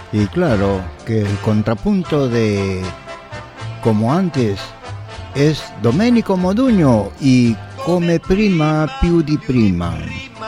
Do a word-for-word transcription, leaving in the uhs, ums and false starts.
Y claro que el contrapunto de Como antes es Domenico Modugno y Come prima più di prima.